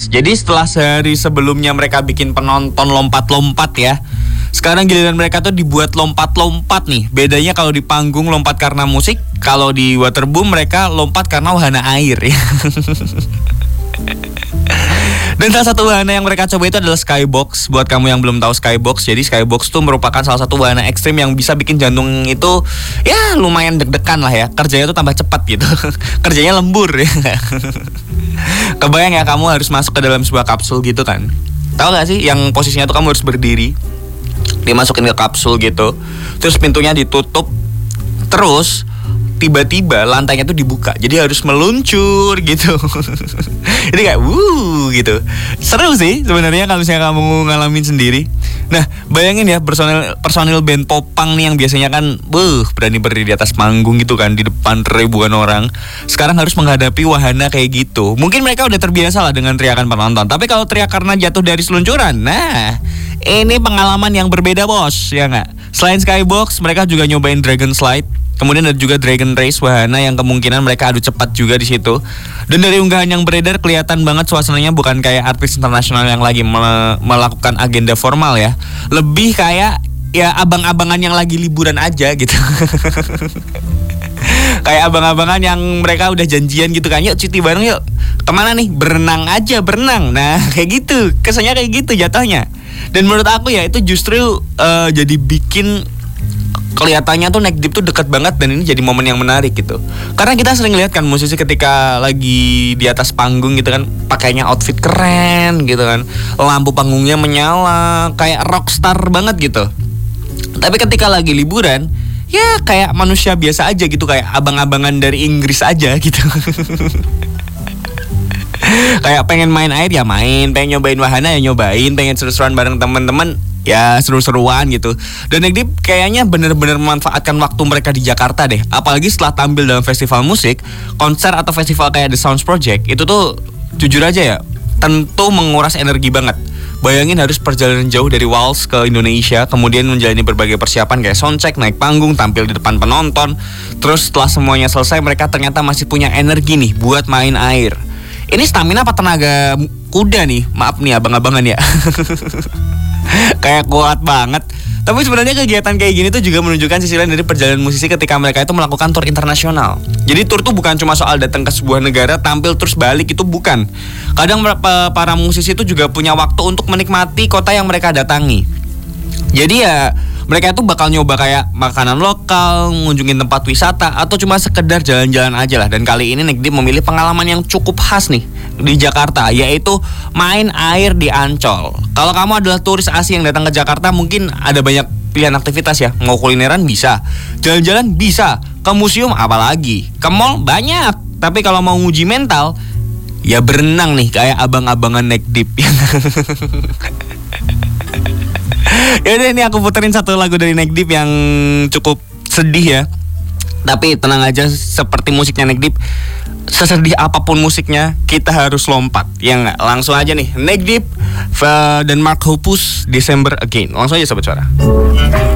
Jadi setelah sehari sebelumnya mereka bikin penonton lompat-lompat ya, sekarang giliran mereka tuh dibuat lompat-lompat nih. Bedanya kalau di panggung lompat karena musik, kalau di Waterboom mereka lompat karena wahana air ya. Dan salah satu wahana yang mereka coba itu adalah Skybox. Buat kamu yang belum tahu Skybox, jadi Skybox tuh merupakan salah satu wahana ekstrim yang bisa bikin jantung itu ya lumayan deg-degan lah ya. Kerjanya tuh tambah cepat gitu. Kerjanya lembur ya. Kebayang ya kamu harus masuk ke dalam sebuah kapsul gitu kan. Tahu gak sih yang posisinya tuh kamu harus berdiri, dimasukin ke kapsul gitu, terus pintunya ditutup, terus tiba-tiba lantainya tuh dibuka, jadi harus meluncur gitu. Ini kayak gitu. Seru sih sebenarnya kalau misalnya kamu ngalamin sendiri. Nah, bayangin ya personil band popang nih yang biasanya kan berani berdiri di atas panggung gitu kan, di depan ribuan orang. Sekarang harus menghadapi wahana kayak gitu. Mungkin mereka udah terbiasa lah dengan teriakan penonton, tapi kalau teriak karena jatuh dari seluncuran, nah ini pengalaman yang berbeda bos, ya nggak? Selain Skybox, mereka juga nyobain Dragon Slide. Kemudian ada juga Dragon Race, wahana yang kemungkinan mereka adu cepat juga di situ. Dan dari unggahan yang beredar kelihatan banget suasananya bukan kayak artis internasional yang lagi melakukan agenda formal ya. Lebih kayak ya abang-abangan yang lagi liburan aja gitu. Kayak abang-abangan yang mereka udah janjian gitu kan, yuk cuti bareng yuk. Kemana nih? Berenang aja, berenang. Nah kayak gitu, kesannya kayak gitu jatuhnya. Dan menurut aku ya itu justru jadi bikin kelihatannya tuh Neck Deep tuh dekat banget, dan ini jadi momen yang menarik gitu. Karena kita sering lihat kan musisi ketika lagi di atas panggung gitu kan, pakainya outfit keren gitu kan, lampu panggungnya menyala, kayak rockstar banget gitu. Tapi ketika lagi liburan, ya kayak manusia biasa aja gitu, kayak abang-abangan dari Inggris aja gitu. Kayak pengen main air ya main, pengen nyobain wahana ya nyobain, pengen seru-seruan bareng teman-teman ya seru-seruan gitu. Dan Neck Deep kayaknya bener-bener memanfaatkan waktu mereka di Jakarta deh. Apalagi setelah tampil dalam festival musik, konser atau festival kayak The Sounds Project, itu tuh jujur aja ya, tentu menguras energi banget. Bayangin harus perjalanan jauh dari Wales ke Indonesia, kemudian menjalani berbagai persiapan kayak soundcheck, naik panggung, tampil di depan penonton. Terus setelah semuanya selesai, mereka ternyata masih punya energi nih buat main air. Ini stamina apa tenaga kuda nih? Maaf nih abang-abangan ya. Kayak kuat banget. Tapi sebenarnya kegiatan kayak gini tuh juga menunjukkan sisi lain dari perjalanan musisi ketika mereka itu melakukan tour internasional. Jadi tour tuh bukan cuma soal datang ke sebuah negara, tampil terus balik, itu bukan. Kadang para musisi itu juga punya waktu untuk menikmati kota yang mereka datangi. Jadi ya mereka tuh bakal nyoba kayak makanan lokal, ngunjungin tempat wisata, atau cuma sekedar jalan-jalan aja lah. Dan kali ini Neck Deep memilih pengalaman yang cukup khas nih di Jakarta, yaitu main air di Ancol. Kalau kamu adalah turis asing yang datang ke Jakarta, mungkin ada banyak pilihan aktivitas ya. Mau kulineran bisa, jalan-jalan bisa, ke museum apalagi, ke mall banyak. Tapi kalau mau nguji mental, ya berenang nih kayak abang-abangan Neck Deep. Yaudah, ini aku puterin satu lagu dari Neck Deep yang cukup sedih ya. Tapi tenang aja, seperti musiknya Neck Deep, sesedih apapun musiknya, kita harus lompat. Ya nggak? Langsung aja nih, Neck Deep dan Mark Hoppus, December Again. Langsung aja Sobat Suara.